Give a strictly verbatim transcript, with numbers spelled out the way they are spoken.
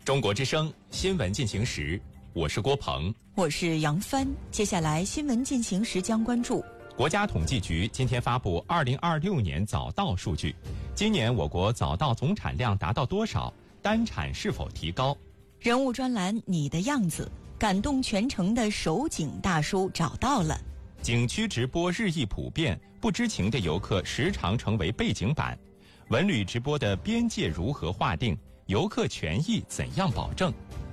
中国之声新闻进行时，我是郭鹏， 我是杨帆。接下来新闻进行时将关注。 国家统计局今天发布二零二六年早稻数据，今年我国早稻总产量达到多少？单产是否提高？ 人物专栏你的样子，感动全城的守景大叔找到了。 景区直播日益普遍，不知情的游客时常成为背景板。文旅直播的边界如何划定？游客权益怎样保证？